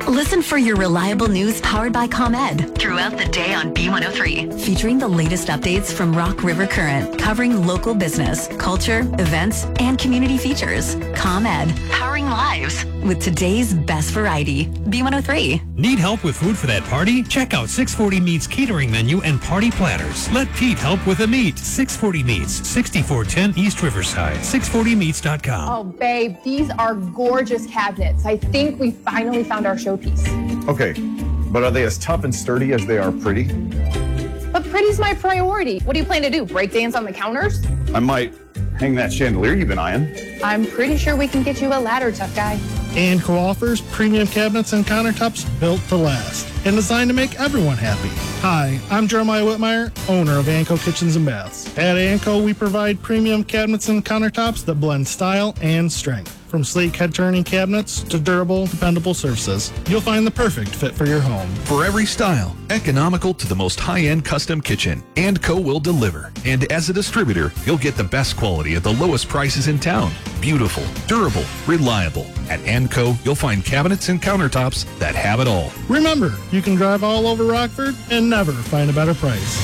Listen for your reliable news powered by ComEd throughout the day on B103, featuring the latest updates from Rock River Current, covering local business, culture, events, and community features. ComEd, powering lives with today's best variety. B103. Need help with food for that party? Check out 640 Meats catering menu and party platters. Let Pete help with the meat. 640 Meats, 6410 East Riverside. 640meats.com. Oh, babe, these are gorgeous cabinets. I think we finally found our showpiece. Okay, but are they as tough and sturdy as they are pretty? But pretty's my priority. What do you plan to do, break dance on the counters? I might hang that chandelier you've been eyeing. I'm pretty sure we can get you a ladder, tough guy. Anco offers premium cabinets and countertops built to last and designed to make everyone happy. Hi, I'm Jeremiah Whitmire, owner of Anco Kitchens and Baths. At Anco, we provide premium cabinets and countertops that blend style and strength. From sleek head-turning cabinets to durable, dependable surfaces, you'll find the perfect fit for your home. For every style, economical to the most high-end custom kitchen, Anco will deliver. And as a distributor, you'll get the best quality at the lowest prices in town. Beautiful, durable, reliable. At Anco, you'll find cabinets and countertops that have it all. Remember, you can drive all over Rockford and never find a better price.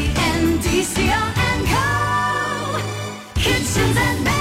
A-N-D-C-O-N-Co. Kitchens and Baths.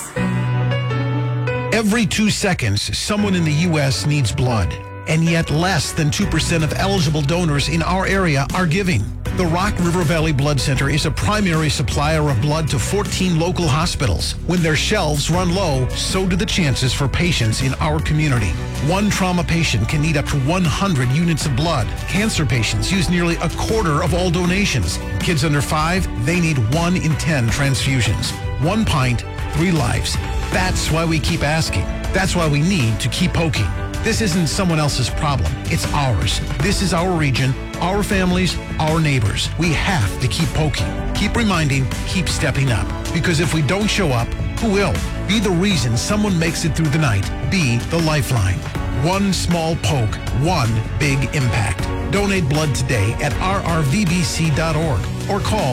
Every 2 seconds, someone in the U.S. needs blood, and yet less than 2% of eligible donors in our area are giving. The Rock River Valley Blood Center is a primary supplier of blood to 14 local hospitals. When their shelves run low, so do the chances for patients in our community. One trauma patient can need up to 100 units of blood. Cancer patients use nearly a quarter of all donations. Kids under 5, they need 1 in 10 transfusions. 1 pint, 3 lives. That's why we keep asking. That's why we need to keep poking. This isn't someone else's problem. It's ours. This is our region, our families, our neighbors. We have to keep poking, keep reminding, keep stepping up. Because if we don't show up, who will? Be the reason someone makes it through the night. Be the lifeline. One small poke, one big impact. Donate blood today at rrvbc.org or call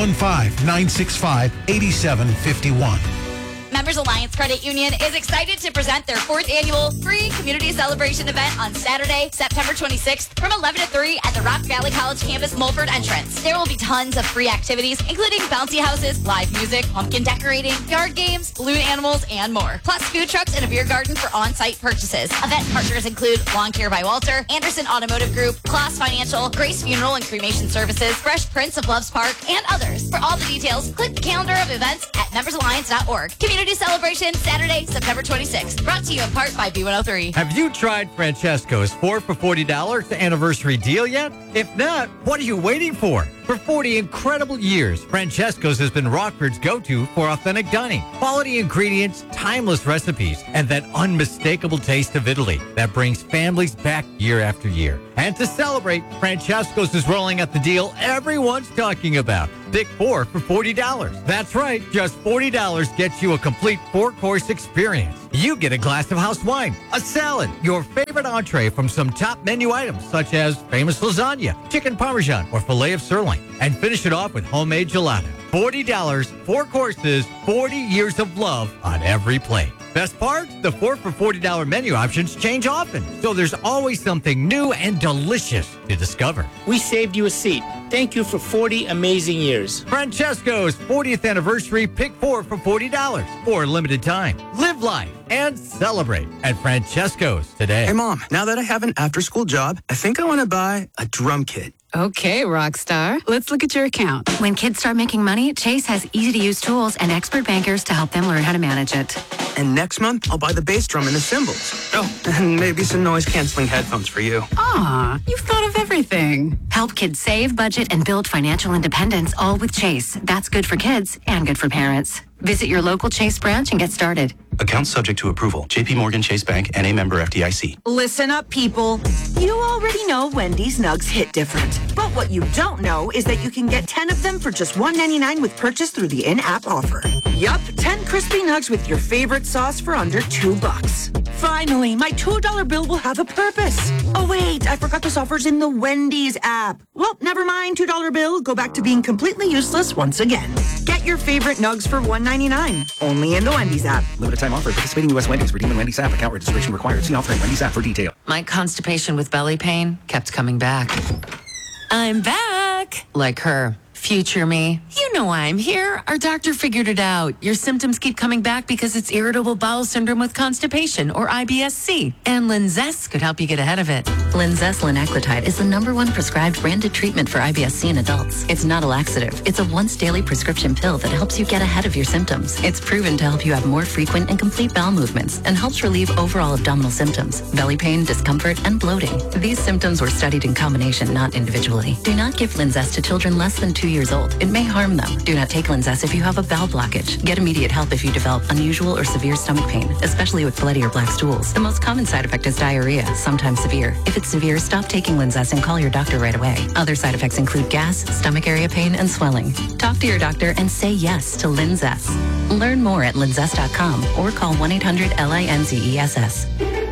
815-965-8751. Members Alliance Credit Union is excited to present their 4th annual free community celebration event on Saturday, September 26th from 11 to 3 at the Rock Valley College campus Mulford entrance. There will be tons of free activities, including bouncy houses, live music, pumpkin decorating, yard games, balloon animals, and more. Plus food trucks and a beer garden for on-site purchases. Event partners include Lawn Care by Walter, Anderson Automotive Group, Class Financial, Grace Funeral and Cremation Services, Fresh Prince of Loves Park, and others. For all the details, click the calendar of events at membersalliance.org. Community celebration Saturday, September 26th. Brought to you in part by B103. Have you tried Francesco's 4 for $40 anniversary deal yet? If not, what are you waiting for? For 40 incredible years, Francesco's has been Rockford's go-to for authentic dining. Quality ingredients, timeless recipes, and that unmistakable taste of Italy that brings families back year after year. And to celebrate, Francesco's is rolling out the deal everyone's talking about. Pick 4 for $40. That's right, just $40 gets you a complete 4-course experience. You get a glass of house wine, a salad, your favorite entree from some top menu items such as famous lasagna, chicken parmesan, or filet of sirloin, and finish it off with homemade gelato. $40, 4 courses, 40 years of love on every plate. Best part? The 4 for $40 menu options change often, so there's always something new and delicious to discover. We saved you a seat. Thank you for 40 amazing years. Francesco's 40th anniversary, pick 4 for $40 for a limited time. Live life and celebrate at Francesco's today. Hey, Mom, now that I have an after-school job, I think I want to buy a drum kit. Okay, Rockstar. Let's look at your account. When kids start making money, Chase has easy-to-use tools and expert bankers to help them learn how to manage it. And next month, I'll buy the bass drum and the cymbals. Oh, and maybe some noise-canceling headphones for you. Aw, you've thought of everything. Help kids save, budget, and build financial independence, all with Chase. That's good for kids and good for parents. Visit your local Chase branch and get started. Account subject to approval. J.P. Morgan Chase Bank, N.A. member FDIC. Listen up, people. You already know Wendy's Nugs hit different. But what you don't know is that you can get 10 of them for just $1.99 with purchase through the in-app offer. Yup, 10 crispy nugs with your favorite sauce for under $2. Finally, my $2 bill will have a purpose. Oh, wait, I forgot this offer's in the Wendy's app. Well, never mind, $2 bill. Go back to being completely useless once again. Get Get your favorite nugs for $1.99. Only in the Wendy's app. Limited time offer. Participating U.S. Wendy's. Redeem in Wendy's app. Account registration required. See offer in Wendy's app for detail. My constipation with belly pain kept coming back. I'm back. Like her. Future me. You know why I'm here. Our doctor figured it out. Your symptoms keep coming back because it's irritable bowel syndrome with constipation, or IBS-C. And Linzess could help you get ahead of it. Linzess linaclotide is the #1 prescribed branded treatment for IBS-C in adults. It's not a laxative. It's a once daily prescription pill that helps you get ahead of your symptoms. It's proven to help you have more frequent and complete bowel movements and helps relieve overall abdominal symptoms, belly pain, discomfort, and bloating. These symptoms were studied in combination, not individually. Do not give Linzess to children less than 2 years old. It may harm them. Do not take Linzess if you have a bowel blockage. Get immediate help if you develop unusual or severe stomach pain, especially with bloody or black stools. The most common side effect is diarrhea, sometimes severe. If it's severe, stop taking Linzess and call your doctor right away. Other side effects include gas, stomach area pain, and swelling. Talk to your doctor and say yes to Linzess. Learn more at linzess.com or call 1-800-LINZESS.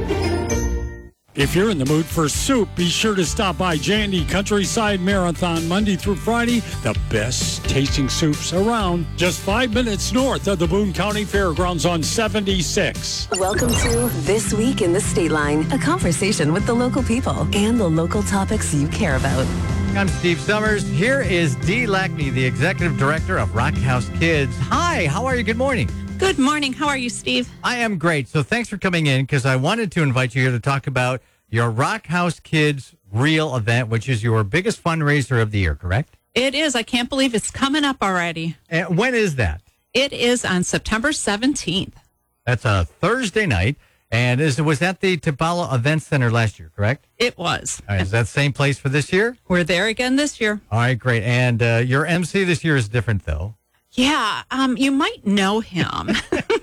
If you're in the mood for soup, be sure to stop by J&E Countryside Marathon Monday through Friday. The best tasting soups around. Just 5 minutes north of the Boone County Fairgrounds on 76. Welcome to This Week in the State Line, a conversation with the local people and the local topics you care about. I'm Steve Summers. Here is Dee Lackney, the Executive Director of Rock House Kids. Hi, how are you? Good morning. Good morning. How are you, Steve? I am great. So thanks for coming in, because I wanted to invite you here to talk about your Rock House Kids Reel event, which is your biggest fundraiser of the year, correct? It is. I can't believe it's coming up already. And when is that? It is on September 17th. That's a Thursday night. And was that the Tabala Event Center last year, correct? It was. All right, is that the same place for this year? We're there again this year. All right, great. And your MC this year is different, though. Yeah, you might know him.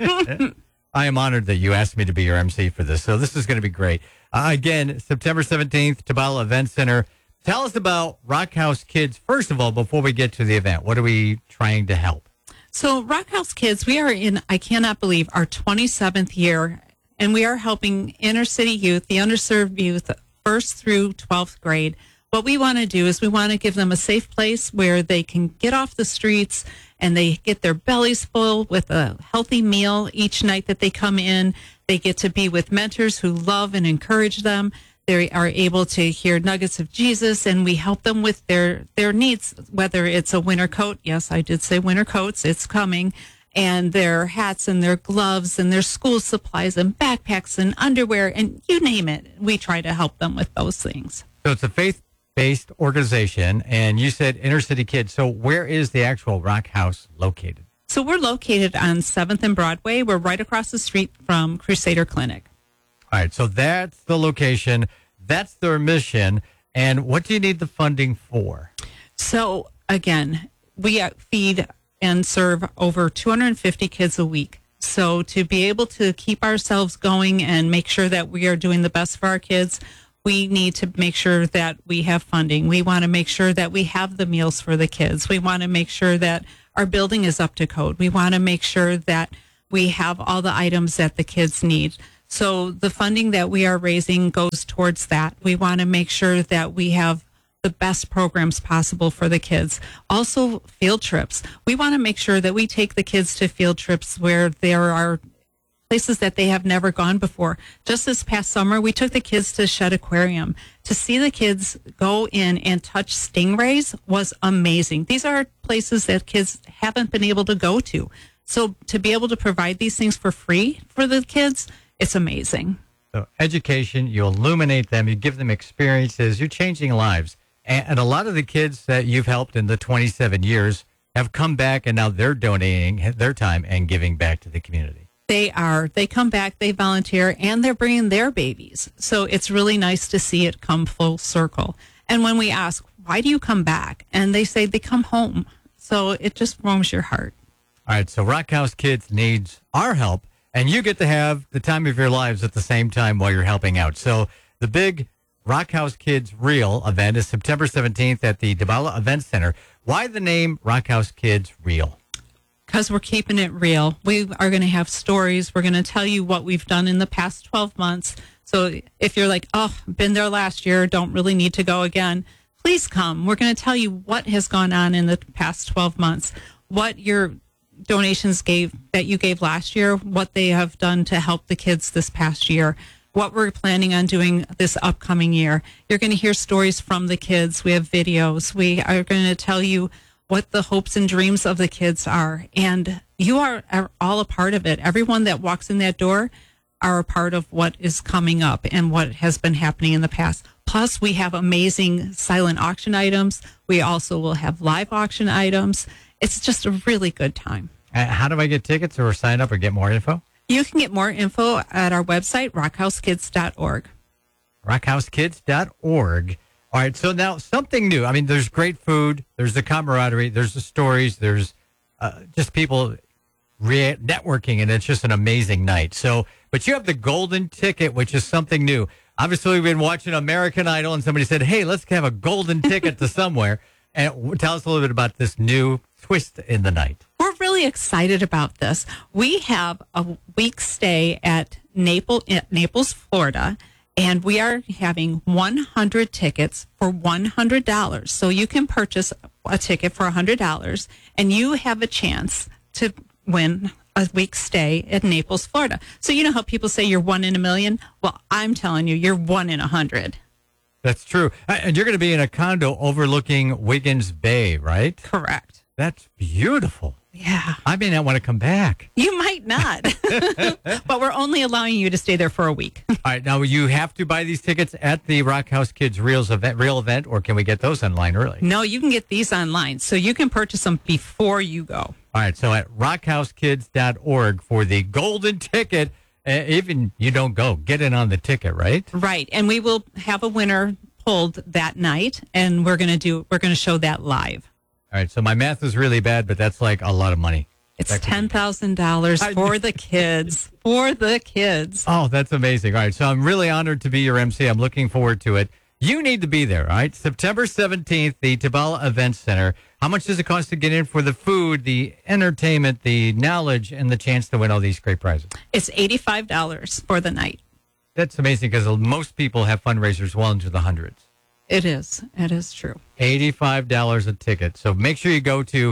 I am honored that you asked me to be your MC for this, so this is going to be great. Again, September 17th, Tabala Event Center. Tell us about Rock House Kids, first of all, before we get to the event. What are we trying to help? So Rock House Kids, we are in, I cannot believe, our 27th year, and we are helping inner city youth, the underserved youth, 1st through 12th grade. What we want to do is we want to give them a safe place where they can get off the streets and they get their bellies full with a healthy meal each night that they come in. They get to be with mentors who love and encourage them. They are able to hear nuggets of Jesus, and we help them with their needs, whether it's a winter coat. Yes, I did say winter coats. It's coming. And their hats and their gloves and their school supplies and backpacks and underwear and you name it. We try to help them with those things. So it's a faith-based organization, and you said inner city kids. So where is the actual Rock House located? So we're located on 7th and Broadway. We're right across the street from Crusader Clinic. All right, so that's the location. That's their mission. And what do you need the funding for? So, again, we feed and serve over 250 kids a week. So to be able to keep ourselves going and make sure that we are doing the best for our kids, we need to make sure that we have funding. We want to make sure that we have the meals for the kids. We want to make sure that our building is up to code. We want to make sure that we have all the items that the kids need. So the funding that we are raising goes towards that. We want to make sure that we have the best programs possible for the kids. Also, field trips. We want to make sure that we take the kids to field trips where there are places that they have never gone before. Just this past summer, we took the kids to Shedd Aquarium. To see the kids go in and touch stingrays was amazing. These are places that kids haven't been able to go to. So to be able to provide these things for free for the kids, it's amazing. So education, you illuminate them, you give them experiences, you're changing lives. And a lot of the kids that you've helped in the 27 years have come back, and now they're donating their time and giving back to the community. They are. They come back, they volunteer, and they're bringing their babies. So it's really nice to see it come full circle. And when we ask, why do you come back? And they say they come home. So it just warms your heart. All right, so Rock House Kids needs our help, and you get to have the time of your lives at the same time while you're helping out. So the big Rock House Kids Reel event is September 17th at the Tabala Event Center. Why the name Rock House Kids Reel? Because we're keeping it real. We are going to have stories. We're going to tell you what we've done in the past 12 months. So if you're like, oh, been there last year, don't really need to go again, please come. We're going to tell you what has gone on in the past 12 months. what your donations that you gave last year, what they have done to help the kids this past year, what we're planning on doing this upcoming year. You're going to hear stories from the kids. We have videos. We are going to tell you what the hopes and dreams of the kids are. And you are all a part of it. Everyone that walks in that door are a part of what is coming up and what has been happening in the past. Plus, we have amazing silent auction items. We also will have live auction items. It's just a really good time. How do I get tickets or sign up or get more info? You can get more info at our website, rockhousekids.org. Rockhousekids.org. All right, so now something new. I mean, there's great food, there's the camaraderie, there's the stories, there's just people networking, and it's just an amazing night. So, but you have the golden ticket, which is something new. Obviously, we've been watching American Idol, and somebody said, hey, let's have a golden ticket to somewhere. And tell us a little bit about this new twist in the night. We're really excited about this. We have a week stay at Naples, Florida, and we are having 100 tickets for $100. So you can purchase a ticket for $100, and you have a chance to win a week stay at Naples, Florida. So you know how people say you're 1 in a million? Well, I'm telling you, you're 1 in 100. That's true. And you're going to be in a condo overlooking Wiggins Bay, right? Correct. That's beautiful. Yeah. I may not want to come back. You might not. But we're only allowing you to stay there for a week. All right. Now, you have to buy these tickets at the Rock House Kids real event, or can we get those online early? No, you can get these online. So you can purchase them before you go. All right. So at rockhousekids.org for the golden ticket. Even you don't go, get in on the ticket, right? Right. And we will have a winner pulled that night, and we're going to show that live. All right. So my math is really bad, but that's like a lot of money. It's $10,000 for the kids. For the kids. Oh, that's amazing. All right. So I'm really honored to be your MC. I'm looking forward to it. You need to be there, all right? September 17th, the Tabala Event Center. How much does it cost to get in for the food, the entertainment, the knowledge, and the chance to win all these great prizes? It's $85 for the night. That's amazing because most people have fundraisers well into the hundreds. It is. It is true. $85 a ticket. So make sure you go to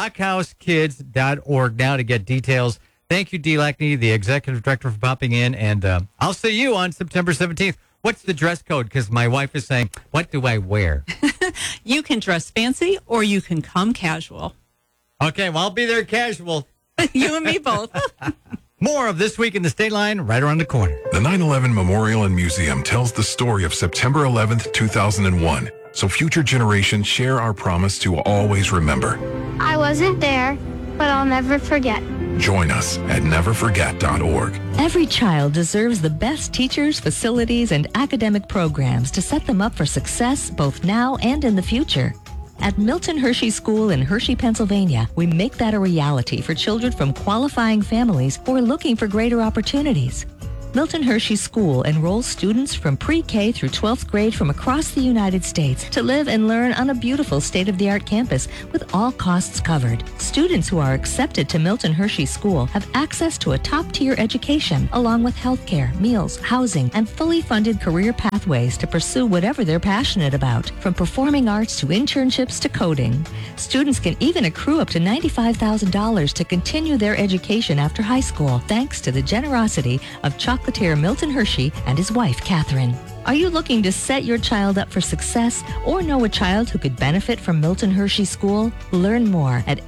rockhousekids.org now to get details. Thank you, Dee Lackney, the executive director, for popping in. And I'll see you on September 17th. What's the dress code? Because my wife is saying, what do I wear? You can dress fancy or you can come casual. Okay, well, I'll be there casual. You and me both. More of This Week in the State Line right around the corner. The 9/11 Memorial and Museum tells the story of September 11th, 2001. So future generations share our promise to always remember. I wasn't there, but I'll never forget. Join us at neverforget.org. Every child deserves the best teachers, facilities, and academic programs to set them up for success both now and in the future. At Milton Hershey School in Hershey, Pennsylvania, we make that a reality for children from qualifying families who are looking for greater opportunities. Milton Hershey School enrolls students from pre-K through 12th grade from across the United States to live and learn on a beautiful state-of-the-art campus with all costs covered. Students who are accepted to Milton Hershey School have access to a top-tier education along with health care, meals, housing, and fully funded career pathways to pursue whatever they're passionate about, from performing arts to internships to coding. Students can even accrue up to $95,000 to continue their education after high school, thanks to the generosity of chocolatier Milton Hershey and his wife, Catherine. Are you looking to set your child up for success or know a child who could benefit from Milton Hershey School? Learn more at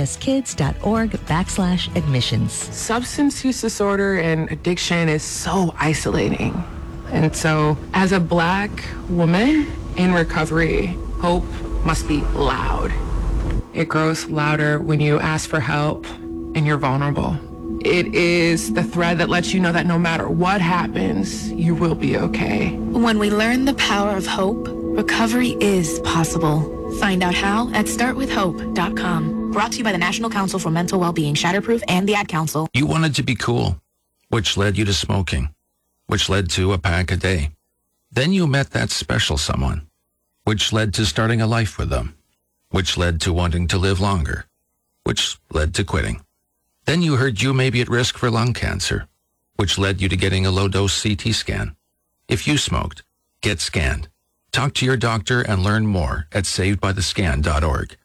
mhskids.org/admissions. Substance use disorder and addiction is so isolating. And so as a Black woman in recovery, hope must be loud. It grows louder when you ask for help and you're vulnerable. It is the thread that lets you know that no matter what happens, you will be okay. When we learn the power of hope, recovery is possible. Find out how at startwithhope.com. Brought to you by the National Council for Mental Wellbeing, Shatterproof, and the Ad Council. You wanted to be cool, which led you to smoking, which led to a pack a day. Then you met that special someone, which led to starting a life with them, which led to wanting to live longer, which led to quitting. Then you heard you may be at risk for lung cancer, which led you to getting a low-dose CT scan. If you smoked, get scanned. Talk to your doctor and learn more at savedbythescan.org.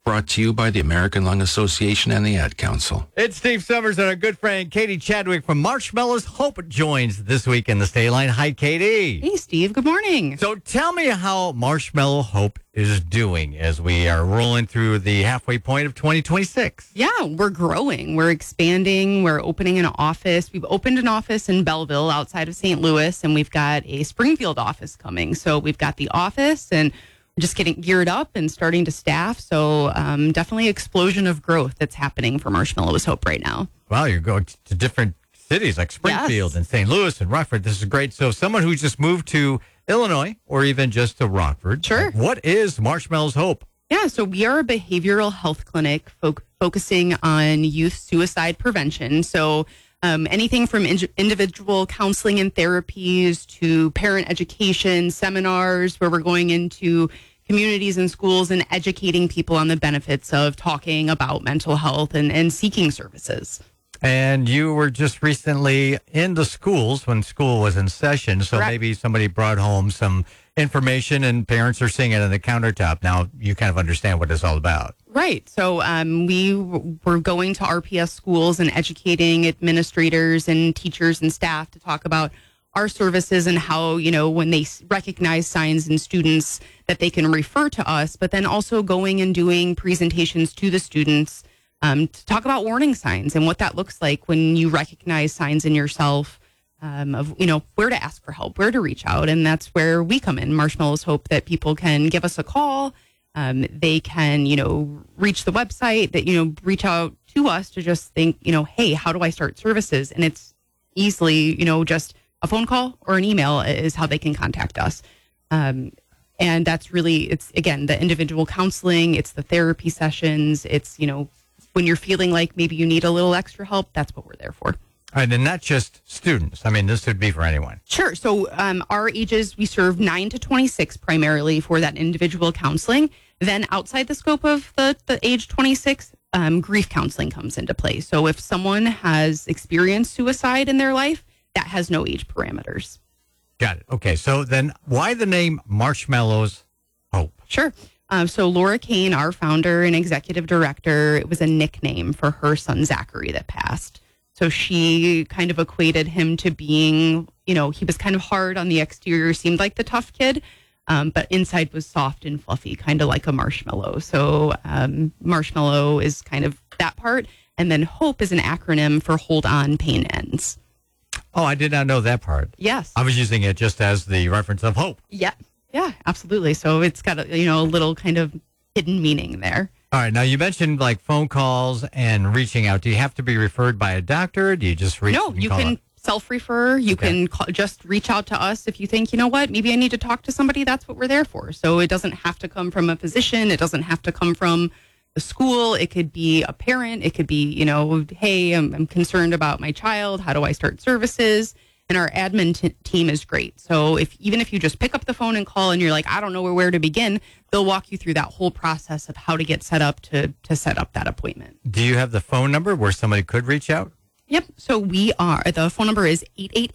Brought to you by the American Lung Association and the Ad Council. It's Steve Summers and our good friend Katie Chadwick from Marshmallows Hope joins this week in the State Line. Hi, Katie. Hey, Steve. Good morning. So tell me how Marshmallow Hope is doing as we are rolling through the halfway point of 2026. Yeah, we're growing. We're expanding. We're opening an office. We've opened an office in Belleville outside of St. Louis, and we've got a Springfield office coming. So we've got the office and just getting geared up and starting to staff. So definitely explosion of growth that's happening for Marshmallows Hope right now. Wow, you're going to different cities like Springfield and St. Louis and Rockford. This is great. So someone who just moved to Illinois or even just to Rockford. Sure. What is Marshmallows Hope? Yeah, so we are a behavioral health clinic focusing on youth suicide prevention. So anything from individual counseling and therapies to parent education seminars where we're going into communities and schools and educating people on the benefits of talking about mental health and seeking services. And you were just recently in the schools when school was in session. So Correct. Maybe somebody brought home some information and parents are seeing it on the countertop. Now you kind of understand what it's all about. Right. So we were going to RPS schools and educating administrators and teachers and staff to talk about our services and how, when they recognize signs in students that they can refer to us, but then also going and doing presentations to the students to talk about warning signs and what that looks like when you recognize signs in yourself of, where to ask for help, where to reach out. And that's where we come in. Marshmallows hope that people can give us a call. They can, reach the website, that, reach out to us to just think, hey, how do I start services? And it's easily, just a phone call or an email is how they can contact us. And that's really, it's, again, the individual counseling, it's the therapy sessions, it's, when you're feeling like maybe you need a little extra help, that's what we're there for. All right, and not just students. I mean, this would be for anyone. Sure. So our ages, we serve 9 to 26 primarily for that individual counseling. Then outside the scope of the age 26, grief counseling comes into play. So if someone has experienced suicide in their life, that has no age parameters. Got it. Okay, so then why the name Marshmallows Hope? Sure. So Laura Kane, our founder and executive director, it was a nickname for her son Zachary that passed. So she kind of equated him to being, he was kind of hard on the exterior, seemed like the tough kid, but inside was soft and fluffy, kind of like a marshmallow. So marshmallow is kind of that part. And then HOPE is an acronym for Hold On, Pain Ends. Oh, I did not know that part. Yes. I was using it just as the reference of hope. Yeah. Yeah, absolutely. So it's got a little kind of hidden meaning there. All right. Now, you mentioned like phone calls and reaching out. Do you have to be referred by a doctor? Do you just reach? No, you can self-refer. You can just reach out to us if you think, maybe I need to talk to somebody. That's what we're there for. So it doesn't have to come from a physician. It doesn't have to come from the school. It could be a parent. It could be, hey, I'm concerned about my child. How do I start services? And our admin team is great. So even if you just pick up the phone and call and you're like, I don't know where to begin, they'll walk you through that whole process of how to get set up to set up that appointment. Do you have the phone number where somebody could reach out? Yep. So the phone number is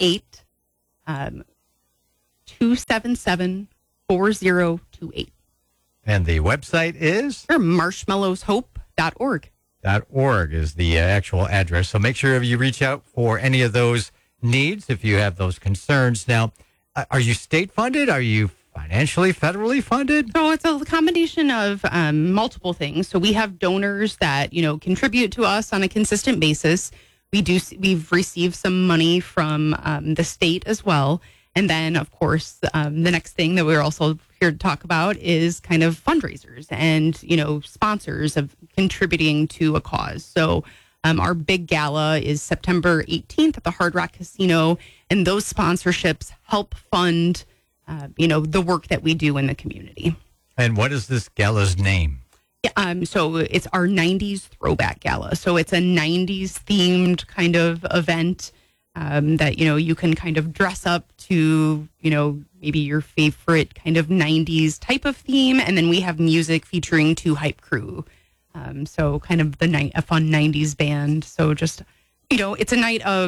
888-277-4028. And the website is? marshmallowshope.org. .org is the actual address. So make sure you reach out for any of those needs if you have those concerns. Now, are you state funded? Are you financially, federally funded? So it's a combination of multiple things. So we have donors that, contribute to us on a consistent basis. We've received some money from the state as well. And then, of course, the next thing that we're also here to talk about is kind of fundraisers and, sponsors of contributing to a cause. So our big gala is September 18th at the Hard Rock Casino, and those sponsorships help fund, the work that we do in the community. And what is this gala's name? So it's our 90s Throwback Gala. So it's a 90s themed kind of event that, you can kind of dress up to, maybe your favorite kind of 90s type of theme. And then we have music featuring 2 hype crew. So kind of a fun 90s band. So just, it's a night of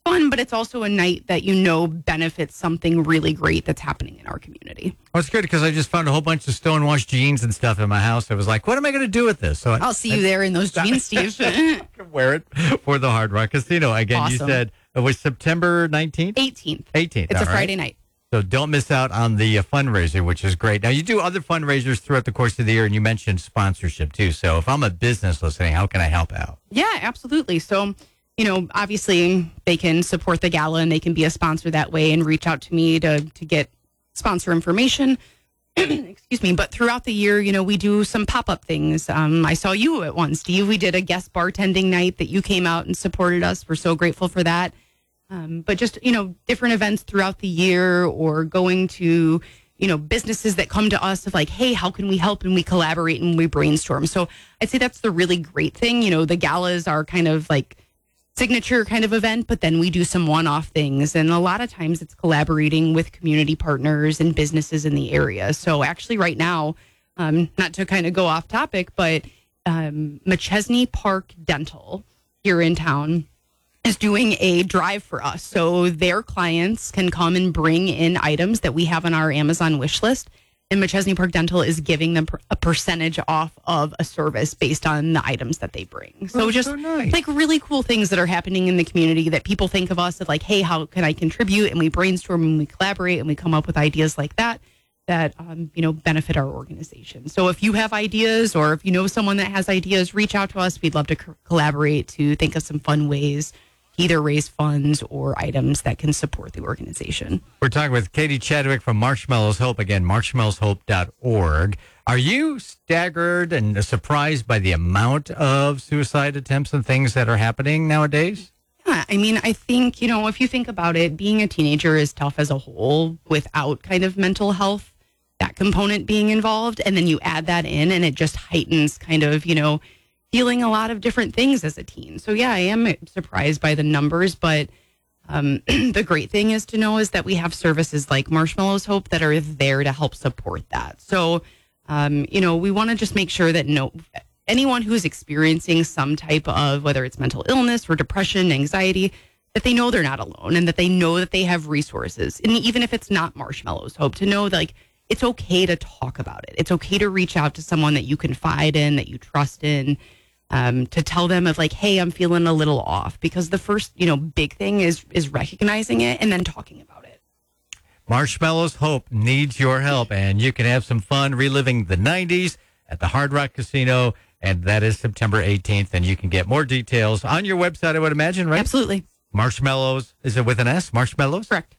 fun, but it's also a night that benefits something really great that's happening in our community. Well, it's good because I just found a whole bunch of stonewashed jeans and stuff in my house. I was like, what am I going to do with this? So I'll see you there in those jeans, Steve. I can wear it for the Hard Rock Casino. Again, Awesome. You said it was September 19th? 18th. 18th. It's a Friday night. So don't miss out on the fundraiser, which is great. Now, you do other fundraisers throughout the course of the year, and you mentioned sponsorship, too. So if I'm a business listening, how can I help out? Yeah, absolutely. So, obviously they can support the gala and they can be a sponsor that way and reach out to me to get sponsor information. Excuse me. But throughout the year, we do some pop-up things. I saw you at one, Steve. We did a guest bartending night that you came out and supported us. We're so grateful for that. But just, different events throughout the year or going to, businesses that come to us of like, hey, how can we help? And we collaborate and we brainstorm. So I'd say that's the really great thing. The galas are kind of like signature kind of event, but then we do some one-off things. And a lot of times it's collaborating with community partners and businesses in the area. So actually right now, not to kind of go off topic, but McChesney Park Dental here in town is doing a drive for us. So their clients can come and bring in items that we have on our Amazon wish list. And McChesney Park Dental is giving them a percentage off of a service based on the items that they bring. So just nice. Like really cool things that are happening in the community that people think of us as like, hey, how can I contribute? And we brainstorm and we collaborate and we come up with ideas like that benefit our organization. So if you have ideas or if you know someone that has ideas, reach out to us. We'd love to collaborate to think of some fun ways either raise funds or items that can support the organization. We're talking with Katie Chadwick from Marshmallows Hope. Again, marshmallowshope.org. Are you staggered and surprised by the amount of suicide attempts and things that are happening nowadays? Yeah, I think, if you think about it, being a teenager is tough as a whole without kind of mental health, that component being involved. And then you add that in and it just heightens kind of, feeling a lot of different things as a teen. So yeah, I am surprised by the numbers, but the great thing is to know is that we have services like Marshmallows Hope that are there to help support that. So, we want to just make sure that anyone who's experiencing some type of, whether it's mental illness or depression, anxiety, that they know they're not alone and that they know that they have resources. And even if it's not Marshmallows Hope, to know that it's okay to talk about it. It's okay to reach out to someone that you confide in, that you trust in, to tell them of like, hey, I'm feeling a little off, because the first, big thing is recognizing it and then talking about it. Marshmallows Hope needs your help, and you can have some fun reliving the 90s at the Hard Rock Casino, and that is September 18th, and you can get more details on your website, I would imagine, right? Absolutely. Marshmallows, is it with an S? Marshmallows? Correct.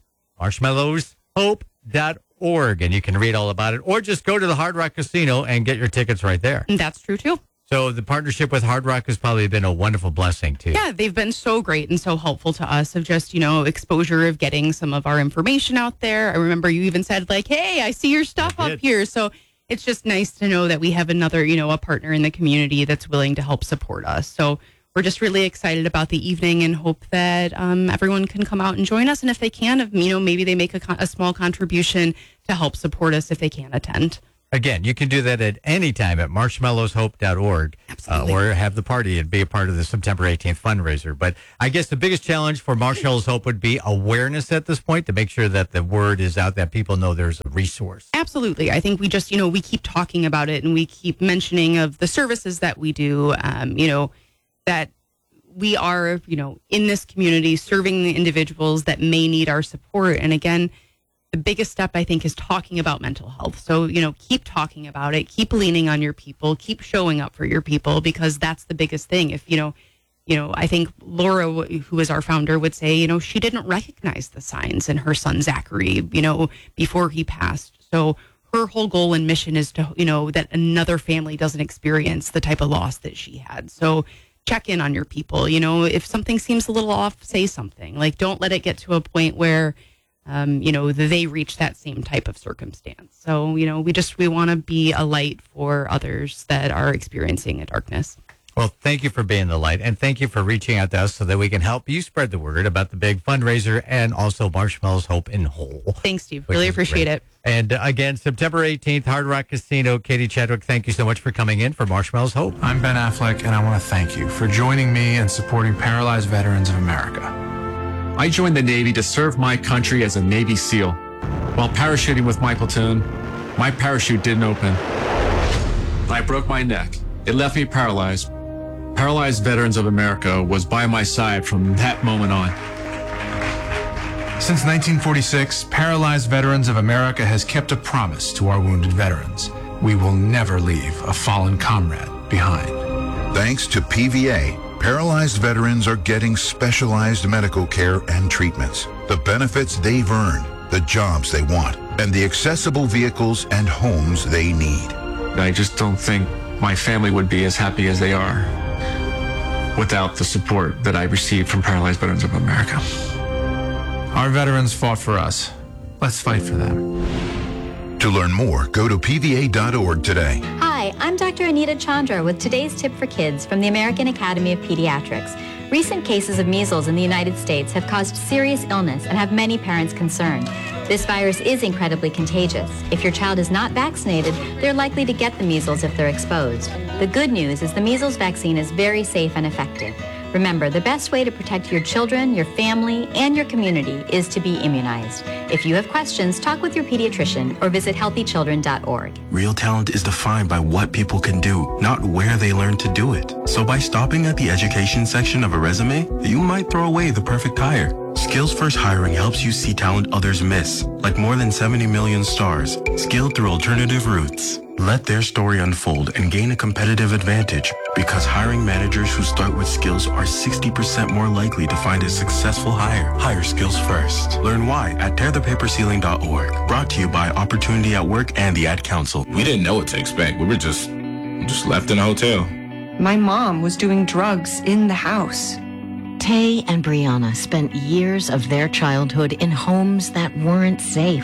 Marshmallowshope.org, and you can read all about it, or just go to the Hard Rock Casino and get your tickets right there. That's true, too. So the partnership with Hard Rock has probably been a wonderful blessing, too. Yeah, they've been so great and so helpful to us of just, exposure of getting some of our information out there. I remember you even said like, hey, I see your stuff up here. So it's just nice to know that we have another, a partner in the community that's willing to help support us. So we're just really excited about the evening and hope that everyone can come out and join us. And if they can, maybe they make a small contribution to help support us if they can't attend. Again, you can do that at any time at marshmallowshope.org or have the party and be a part of the September 18th fundraiser. But I guess the biggest challenge for Marshmallows Hope would be awareness at this point to make sure that the word is out, that people know there's a resource. Absolutely. I think we just, we keep talking about it and we keep mentioning of the services that we do, that we are, in this community serving the individuals that may need our support. And again, the biggest step, I think, is talking about mental health. So, keep talking about it, keep leaning on your people, keep showing up for your people, because that's the biggest thing. If, I think Laura, who is our founder, would say, she didn't recognize the signs in her son, Zachary, before he passed. So her whole goal and mission is to, that another family doesn't experience the type of loss that she had. So check in on your people. If something seems a little off, say something. Like, don't let it get to a point where they reach that same type of circumstance. So, we want to be a light for others that are experiencing a darkness. Well, thank you for being the light, and thank you for reaching out to us so that we can help you spread the word about the big fundraiser and also Marshmallows Hope in whole. Thanks, Steve. Really appreciate it. And again, September 18th, Hard Rock Casino. Katie Chadwick, thank you so much for coming in for Marshmallows Hope. I'm Ben Affleck, and I want to thank you for joining me and supporting Paralyzed Veterans of America. I joined the Navy to serve my country as a Navy SEAL. While parachuting with my platoon, my parachute didn't open. I broke my neck. It left me paralyzed. Paralyzed Veterans of America was by my side from that moment on. Since 1946, Paralyzed Veterans of America has kept a promise to our wounded veterans. We will never leave a fallen comrade behind. Thanks to PVA, paralyzed veterans are getting specialized medical care and treatments, the benefits they've earned, the jobs they want, and the accessible vehicles and homes they need. I just don't think my family would be as happy as they are without the support that I received from Paralyzed Veterans of America. Our veterans fought for us. Let's fight for them. To learn more, go to PVA.org today. Hi, I'm Dr. Anita Chandra with today's tip for kids from the American Academy of Pediatrics. Recent cases of measles in the United States have caused serious illness and have many parents concerned. This virus is incredibly contagious. If your child is not vaccinated, they're likely to get the measles if they're exposed. The good news is the measles vaccine is very safe and effective. Remember, the best way to protect your children, your family, and your community is to be immunized. If you have questions, talk with your pediatrician or visit healthychildren.org. Real talent is defined by what people can do, not where they learn to do it. So by stopping at the education section of a resume, you might throw away the perfect hire. Skills First Hiring helps you see talent others miss, like more than 70 million stars, skilled through alternative routes. Let their story unfold and gain a competitive advantage, because hiring managers who start with skills are 60% more likely to find a successful hire. Hire skills first. Learn why at tearthepaperceiling.org. Brought to you by Opportunity at Work and the Ad Council. We didn't know what to expect. We were just left in a hotel. My mom was doing drugs in the house. Tay and Brianna spent years of their childhood in homes that weren't safe.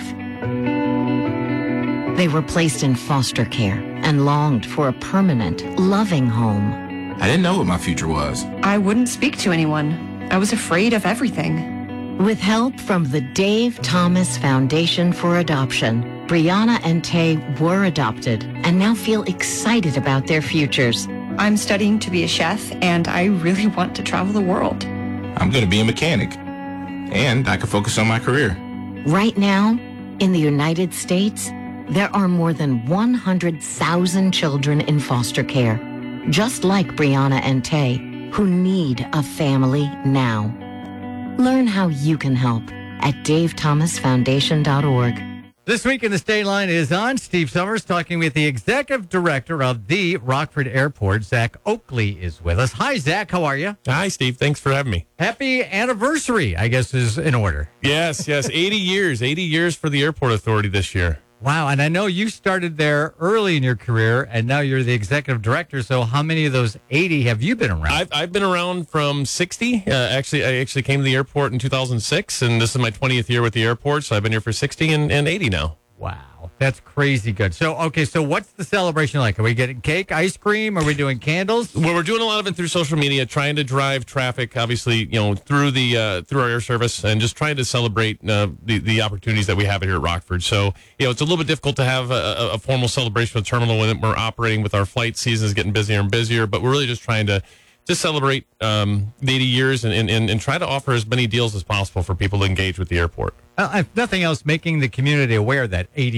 They were placed in foster care and longed for a permanent, loving home. I didn't know what my future was. I wouldn't speak to anyone. I was afraid of everything. With help from the Dave Thomas Foundation for Adoption, Brianna and Tay were adopted and now feel excited about their futures. I'm studying to be a chef, and I really want to travel the world. I'm going to be a mechanic, and I can focus on my career. Right now, in the United States, there are more than 100,000 children in foster care, just like Brianna and Tay, who need a family now. Learn how you can help at davethomasfoundation.org. This week in the State Line is on. Steve Summers talking with the executive director of the Rockford Airport. Zach Oakley is with us. Hi, Zach. How are you? Hi, Steve. Thanks for having me. Happy anniversary, I guess, is in order. Yes. 80 years for the airport authority this year. Wow. And I know you started there early in your career, and now you're the executive director. So how many of those 80 have you been around? I've been around from 60. I actually came to the airport in 2006, and this is my 20th year with the airport. So I've been here for 60 and 80 now. Wow. That's crazy good. So, okay, so what's the celebration like? Are we getting cake, ice cream? Are we doing candles? Well, we're doing a lot of it through social media, trying to drive traffic, obviously, through through our air service, and just trying to celebrate the opportunities that we have here at Rockford. So, it's a little bit difficult to have a formal celebration of the terminal when we're operating with our flight season is getting busier and busier, but we're really just trying to celebrate the 80 years and try to offer as many deals as possible for people to engage with the airport. If nothing else, making the community aware that 80